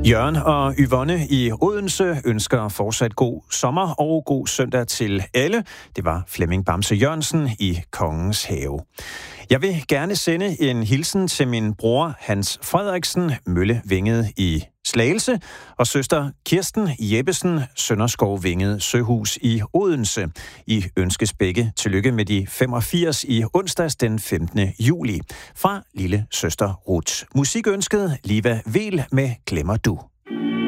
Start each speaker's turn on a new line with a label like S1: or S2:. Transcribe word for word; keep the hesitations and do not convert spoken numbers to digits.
S1: Jørgen og Yvonne i Odense ønsker fortsat god sommer og god søndag til alle. Det var Flemming Bamse Jørgensen i Kongens Have. Jeg vil gerne sende en hilsen til min bror Hans Frederiksen, Møllevinget i Slagelse, og søster Kirsten Jeppesen, Sønderskov-Vinget Søhus i Odense. I ønskes begge tillykke med de femogfirs i onsdags den femtende juli. Fra lille søster Ruth. Musikønsket Liva Vel med Glemmer du.